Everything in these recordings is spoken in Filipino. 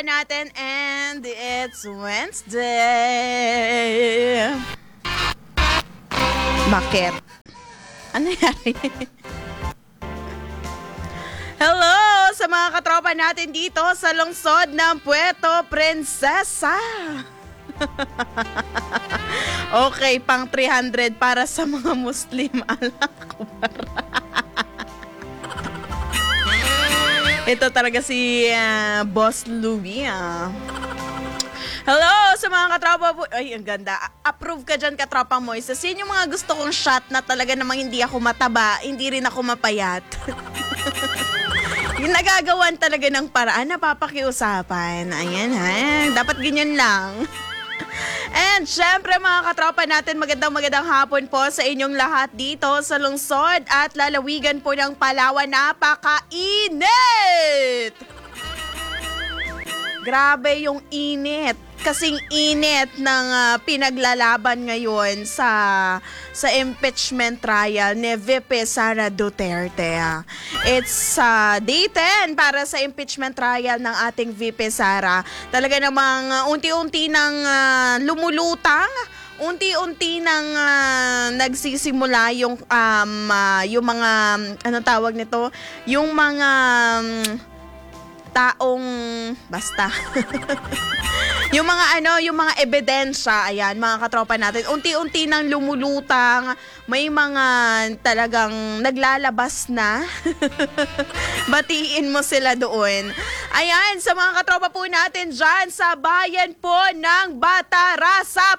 katropa natin and it's Wednesday. Bakit? Ano nangyari? Hello sa mga katropa natin dito sa lungsod ng Puerto Princesa. Okay, pang 300 para sa mga Muslim. Alakbar. Ito talaga si Boss Louie. Hello sa mga katropa po. Ay, ang ganda. Approve ka dyan, katropa Moises. Yan yung mga gusto kong shot na talaga namang hindi ako mataba, hindi rin ako mapayat. Yung nagagawan talaga ng paraan, napapakiusapan. Ayan ha, dapat ganyan lang. And syempre mga katropa natin, magandang hapon po sa inyong lahat dito sa lungsod at lalawigan po ng Palawan. Napakainit! Grabe yung init. Kasing init ng pinaglalaban ngayon sa impeachment trial ni VP Sara Duterte. It's day 10 para sa impeachment trial ng ating VP Sara. Talaga namang unti-unti nang lumulutang, unti-unti nang nagsisimula yung mga ano tawag nito, yung mga taong basta yung mga ebidensya, ayan mga katropa natin, unti-unti nang lumulutang, may mga talagang naglalabas na. Batiin mo sila doon. Ayan, sa mga katropa po natin dyan sa bayan po ng Batarasa,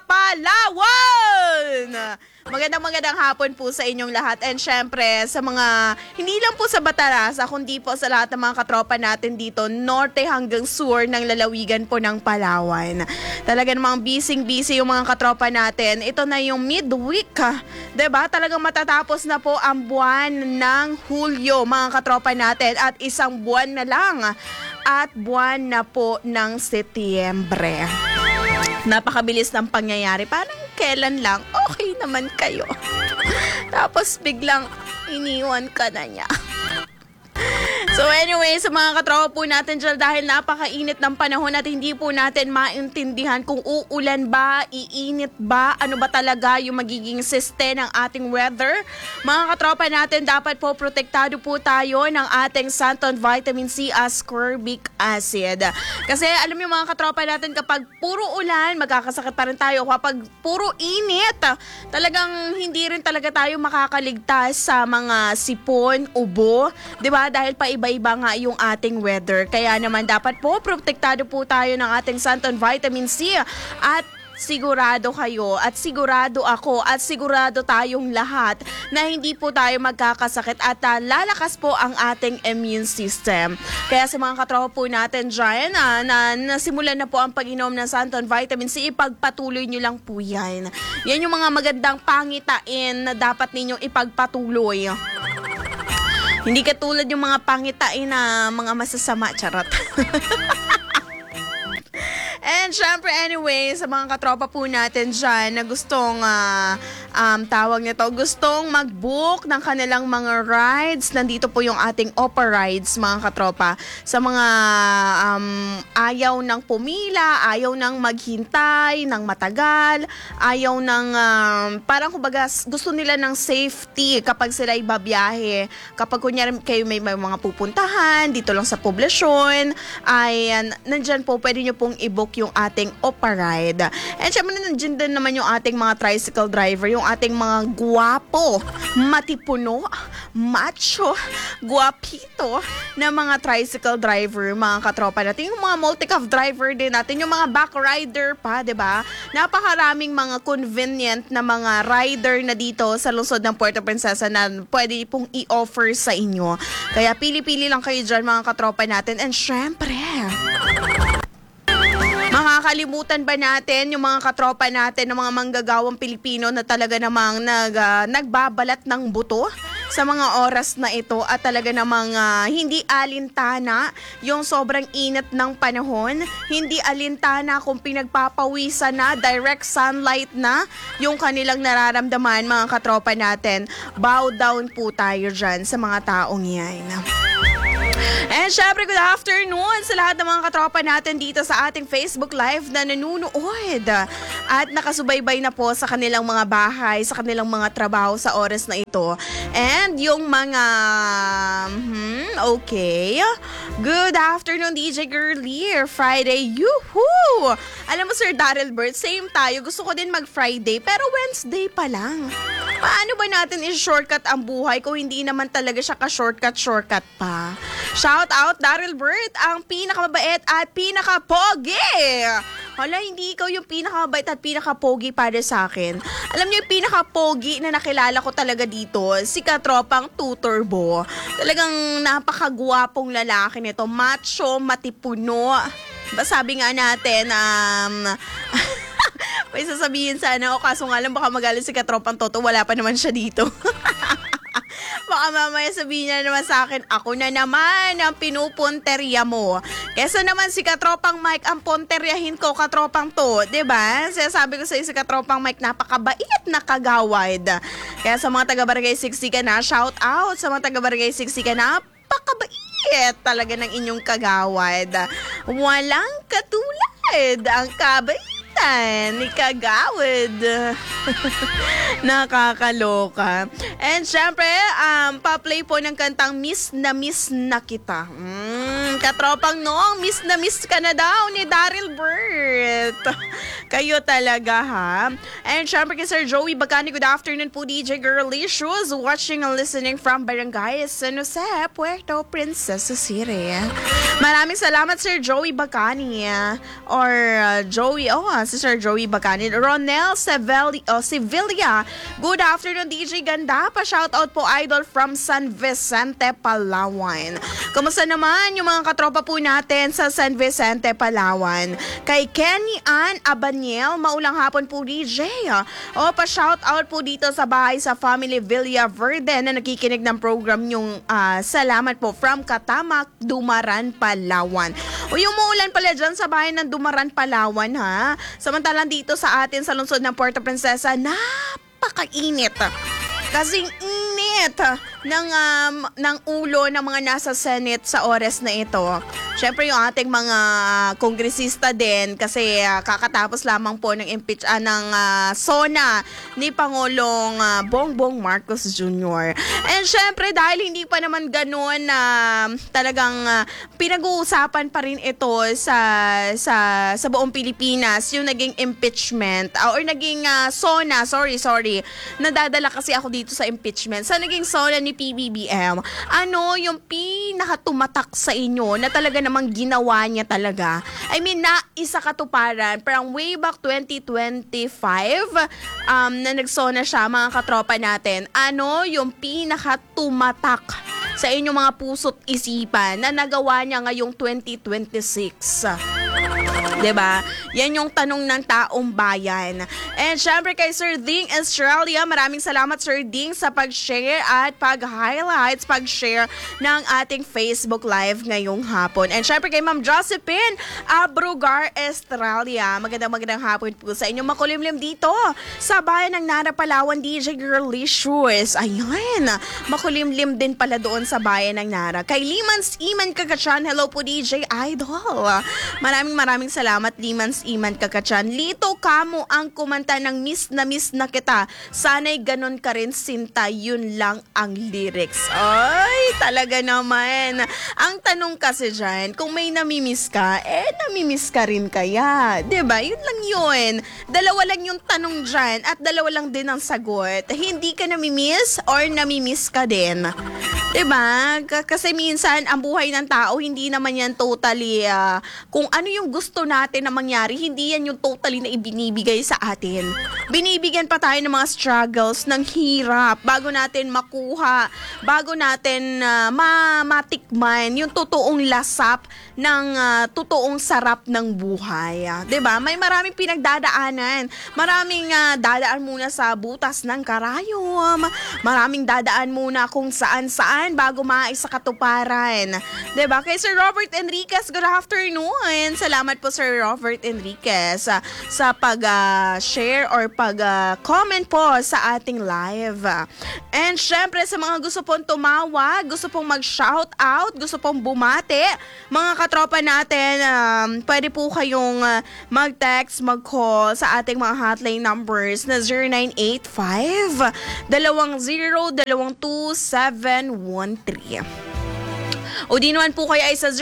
Palawan. Magandang hapon po sa inyong lahat. And syempre, sa mga, hindi lang po sa Batarasa, kundi po sa lahat ng mga katropa natin dito, norte hanggang sur ng lalawigan po ng Palawan. Talaga namang busy yung mga katropa natin. Ito na yung midweek, diba? Talagang matatapos na po ang buwan ng Hulyo, mga katropa natin. At isang buwan na lang at buwan na po ng Setyembre. Napakabilis ng pangyayari. Parang kailan lang, okay naman kayo. Tapos biglang iniwan ka na niya. So anyway, sa mga katropa po natin dyan, dahil napakainit ng panahon at hindi po natin maintindihan kung uulan ba, iinit ba, ano ba talaga yung magiging siste ng ating weather. Mga katropa natin, dapat po protektado po tayo ng ating Santon Vitamin C ascorbic acid. Kasi alam niyo mga katropa natin, kapag puro ulan, magkakasakit pa rin tayo. Kapag puro init, talagang hindi rin talaga tayo makakaligtas sa mga sipon, ubo, 'di ba? Dahil iba-iba nga yung ating weather. Kaya naman dapat po protektado po tayo ng ating Santon Vitamin C at sigurado kayo at sigurado ako at sigurado tayong lahat na hindi po tayo magkakasakit at lalakas po ang ating immune system. Kaya sa mga katropa po natin dyan na nasimulan na po ang pag-inom ng Santon Vitamin C, ipagpatuloy nyo lang po yan. Yan yung mga magandang pangitain na dapat ninyong ipagpatuloy. Hindi katulad yung mga pangitain na mga masasama, charot. And syempre anyway, sa mga katropa po natin dyan na gustong gustong mag-book ng kanilang mga rides, nandito po yung ating Opa Rides, mga katropa. Sa mga ayaw ng pumila, ayaw ng maghintay ng matagal, ayaw ng parang kumbaga gusto nila ng safety kapag sila ibabiyahe. Kapag kunyari kayo may mga pupuntahan dito lang sa poblasyon, ay nandyan po pwede nyo pong i-book yung ating Opa Ride. And syempre nandiyan din naman yung ating mga tricycle driver, yung ating mga guwapo, matipuno, macho, guwapito na mga tricycle driver, mga katropa natin. Yung mga multi-cab driver din natin, yung mga back rider pa, 'di ba? Napakaraming mga convenient na mga rider na dito sa lungsod ng Puerto Princesa na pwede pong i-offer sa inyo. Kaya pili-pili lang kayo dyan, mga katropa natin. And syempre, makakalimutan ba natin yung mga katropa natin ng mga manggagawang Pilipino na talaga namang nagbabalat ng buto sa mga oras na ito at talaga namang hindi alintana yung sobrang init ng panahon, hindi alintana kung pinagpapawisan na, direct sunlight na yung kanilang nararamdaman, mga katropa natin. Bow down po tayo dyan sa mga taong yan. And syempre, good afternoon sa lahat ng mga katropa natin dito sa ating Facebook Live na nanunood at nakasubaybay na po sa kanilang mga bahay, sa kanilang mga trabaho sa oras na ito. And yung mga... okay. Good afternoon, DJ Girlie. Friday, yuhuu! Alam mo, Sir Daryl Bert, same tayo. Gusto ko din mag-Friday, pero Wednesday pa lang. Paano ba natin i-shortcut ang buhay kung hindi naman talaga siya ka-shortcut pa? Shout out, Daryl Bert, ang pinakamabait at pinaka-pogi! Hala, hindi ikaw yung pinakamabait at pinaka-pogi para sa akin. Alam niyo yung pinaka-pogi na nakilala ko talaga dito, si Katropang Tuturbo. Talagang napakagwapong lalaki nito, macho, matipuno. Sabi nga natin, may sasabihin sana, o kaso nga lang baka magalit si Katropang Toto, wala pa naman siya dito. Baka mamaya sabihin niya naman sa akin, ako na naman ang pinupunterya mo. Kesa naman si Katropang Mike ang ponteryahin ko, Katropang to. Diba? Sabi ko sa si Katropang Mike, napakabait na kagawad. Kaya sa mga taga-Barangay 60 ka na, shout out sa mga taga-Barangay 60 ka na, napakabait talaga ng inyong kagawad. Walang katulad ang kabait ni kagawad. Nakakaloka. And syempre, pa-play po ng kantang Miss na Kita. Katropang Noong, miss ka na daw ni Daryl Bert. Kayo talaga, ha? And syempre kay Sir Joey Bacani, good afternoon po, DJ Girlie Shoes, watching and listening from Barangay San Jose, Puerto Princesa City. Maraming salamat, Sir Joey Bacani. Or Joey, si Sir Joey Bacani. Ronel Sevilla, good afternoon, DJ Ganda. Pa-shoutout po, idol from San Vicente, Palawan. Kamusta naman yung mga katropa po natin sa San Vicente, Palawan? Kay Kenny Ann Abaniel, maulang hapon po, DJ. Pa-shoutout po dito sa bahay sa Family Villa Verde na nakikinig ng program yung salamat po from Katamak, Dumaran, Palawan. Yung muulan pala dyan sa bahay ng Dumaran, Palawan, ha? Samantalang dito sa atin sa lungsod ng Puerto Princesa, napakainit. Kasing init ng ulo ng mga nasa Senate sa oras na ito. Siyempre yung ating mga kongresista din kasi kakatapos lamang po ng ng SONA ni Pangulong Bongbong Marcos Jr. And siyempre dahil hindi pa naman ganun talagang pinag-uusapan pa rin ito sa buong Pilipinas yung naging impeachment or naging SONA, sorry, nadadala kasi ako dito sa impeachment. Sa naging SONA ni PBBM, ano yung pinakatumatak sa inyo na talaga namang ginawa niya talaga? I mean, na isa katuparan from way back 2025 na nagsona siya, mga katropa natin. Ano yung pinakatumatak sa inyong mga puso't isipan na nagawa niya ngayong 2026? Diba? Yan yung tanong ng taong bayan. And syempre kay Sir Ding Australia, maraming salamat Sir Ding sa pag-share at pag-highlights, pag-share ng ating Facebook Live ngayong hapon. And syempre kay Ma'am Josephine Abrugar, Australia, magandang hapon po sa inyong makulimlim dito sa bayan ng Nara, Palawan, DJ Girlie Shoes. Ayan, makulimlim din pala doon sa bayan ng Nara. Kay Limans Iman Kakachan, hello po DJ Idol. Maraming salamat Limans Iman Kakachan. Lito kamo ang kumanta ng Miss na Kita. Sana'y ganun ka rin, Sinta. Yun lang ang lyrics. Ay, talaga naman. Ang tanong kasi dyan, kung may namimiss ka, namimiss ka rin kaya. Diba? Yun lang yun. Dalawa lang yung tanong dyan at dalawa lang din ang sagot. Hindi ka namimiss or namimiss ka din. Diba? Kasi minsan, ang buhay ng tao, hindi naman yan totally, kung ano yung gusto natin na mangyari, hindi yan yung totally na ibinibigay sa atin. Binibigyan pa tayo ng mga struggles, ng hirap, bago natin makuha, bago natin matikman yung totoong lasap ng totoong sarap ng buhay. Diba? May maraming pinagdadaanan. Maraming dadaan muna sa butas ng karayom. Maraming dadaan muna kung saan-saan bago maisa katuparan. Diba? Kay Sir Robert Enriquez, good afternoon. Salamat po Sir Sir Robert Enriquez sa pag-share or pag-comment po sa ating live. And syempre sa mga gusto pong tumawag, gusto pong mag-shout out, gusto pong bumate, mga katropa natin, pwede po kayong mag-text, mag-call sa ating mga hotline numbers na 0985-20-22713. O di naman po kayo ay sa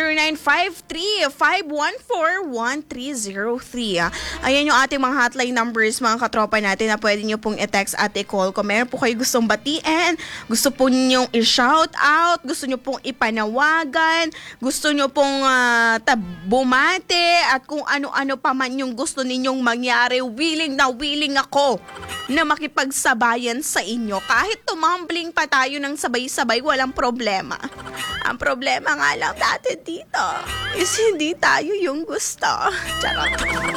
0953-514-1303. Ayan yung ating mga hotline numbers, mga katropa natin, na pwede nyo pong i-text at i-call. Kung meron po kayo gustong batiin, gusto po nyong i-shout out, gusto nyo pong ipanawagan, gusto nyo pong bumate, at kung ano-ano pa man yung gusto ninyong mangyari, willing na willing ako na makipagsabayan sa inyo. Kahit tumambling pa tayo ng sabay-sabay, walang problema. Ang problema nga lang natin dito is hindi tayo yung gusto. Charot.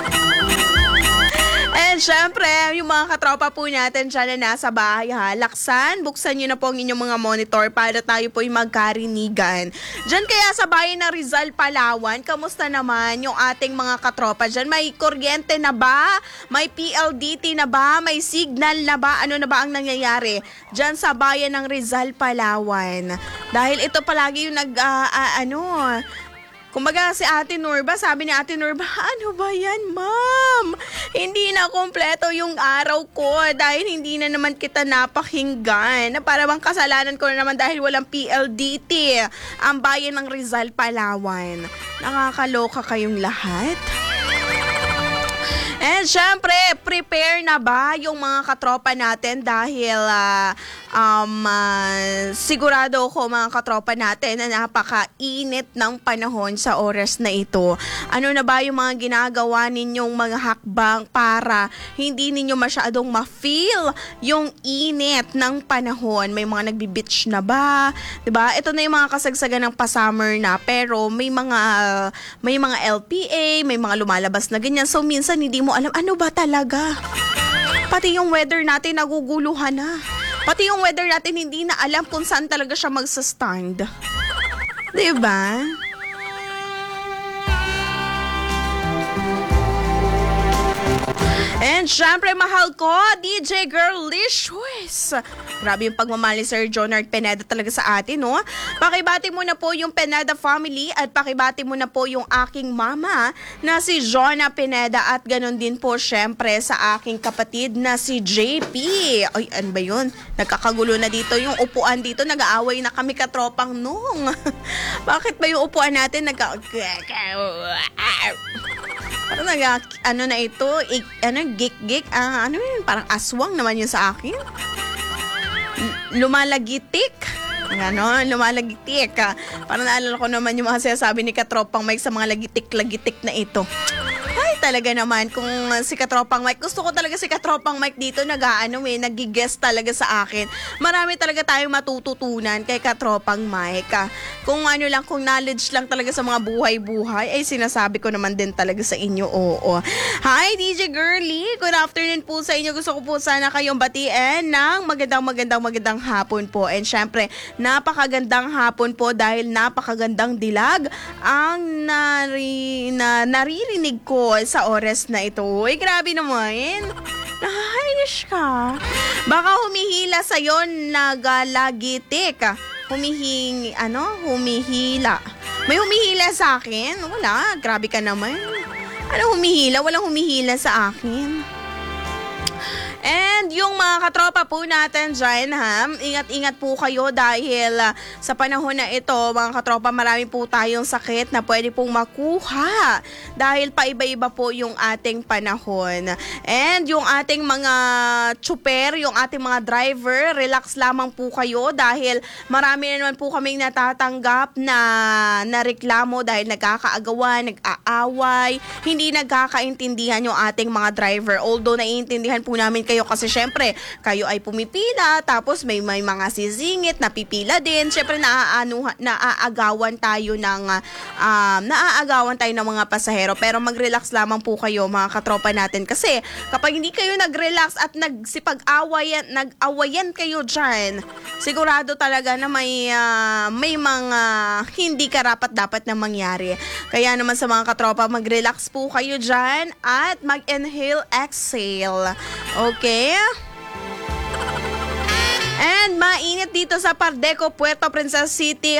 And syempre, yung mga katropa po natin dyan na nasa bahay, laksan, buksan nyo na po ang inyong mga monitor para tayo po yung magkarinigan. Dyan kaya sa bayan ng Rizal, Palawan, kamusta naman yung ating mga katropa dyan? May kuryente na ba? May PLDT na ba? May signal na ba? Ano na ba ang nangyayari dyan sa bayan ng Rizal, Palawan? Dahil ito palagi yung kumbaga si Ate Norba, sabi ni Ate Norba, ano ba yan, ma'am? Hindi na kompleto yung araw ko dahil hindi na naman kita napakinggan. Para bang kasalanan ko na naman dahil walang PLDT. Ang bayan ng Rizal, Palawan. Nakakaloka kayong lahat. And syempre, prepare na ba yung mga katropa natin dahil sigurado ko mga katropa natin na napakainit ng panahon sa oras na ito. Ano na ba yung mga ginagawa ninyong mga hakbang para hindi ninyo masyadong ma-feel yung init ng panahon? May mga nagbi-beach na ba? 'Di ba? Ito na yung mga kasagsagan ng pa-summer na, pero may mga LPA, may mga lumalabas na ganyan. So minsan hindi mo alam ano ba talaga. Pati yung weather natin naguguluhan na. Pati yung weather natin hindi na alam kung saan talaga siya magsa-stand. 'Di ba? And syempre, mahal ko, DJ Girl Licious. Grabe yung pagmamahal ni Sir Jonard Pineda talaga sa atin, no? Pakibati mo na po yung Pineda family at pakibati mo na po yung aking mama na si Jonna Pineda, at ganun din po syempre sa aking kapatid na si JP. Ay, ano ba yun? Nagkakagulo na dito yung upuan dito. Nag-aaway na kami katropang nung. Bakit ba yung upuan natin parang na ito, gik-gik, parang aswang naman yun sa akin. Lumalagitik. Lumalagitik. Parang naalala ko naman yung mga sinasabi ni Katropang Mike sa mga lagitik-lagitik na ito. Ay, talaga naman, kung si Katropang Mike, gusto ko talaga si Katropang Mike dito, nag-guest talaga sa akin. Marami talaga tayong matututunan kay Katropang Mike. Kung kung knowledge lang talaga sa mga buhay-buhay, ay sinasabi ko naman din talaga sa inyo, oo. Hi, DJ Girlie. Good afternoon po sa inyo. Gusto ko po sana kayong batiin ng magandang hapon po. And syempre, napakagandang hapon po dahil napakagandang dilag ang naririnig ko sa oras na ito. Uy, grabe naman. Nakakainis ka. Baka humihila sa'yo, nagalagitik. Humihila. May humihila sa akin? Wala, grabe ka naman. Ano humihila? Walang humihila sa akin. And yung mga katropa po natin dyan, ingat-ingat po kayo dahil sa panahon na ito, mga katropa, marami po tayong sakit na pwede pong makuha dahil paiba-iba po yung ating panahon. And yung ating mga tsuper, yung ating mga driver, relax lamang po kayo dahil marami na naman po kaming natatanggap na reklamo dahil nagkakaagawan, nag-aaway, hindi nagkakaintindihan yung ating mga driver. Although naiintindihan po namin kayo kayo kasi syempre kayo ay pumipila tapos may mga sisingit na pipila din. Syempre naaagawan tayo ng mga pasahero, pero mag-relax lamang po kayo mga katropa natin kasi kapag hindi kayo nag-relax at nag-awayan kayo dyan, sigurado talaga na may mga hindi karapat-dapat na mangyari. Kaya naman sa mga katropa, mag-relax po kayo dyan at mag-inhale, exhale. Okay? And mainit dito sa Pardeco, Puerto Princesa City,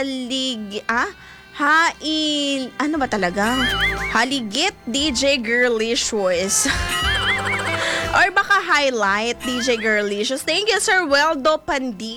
Haligit DJ Girlicious. Or baka highlight DJ Girlicious. Thank you, Sir Weldo Pandi.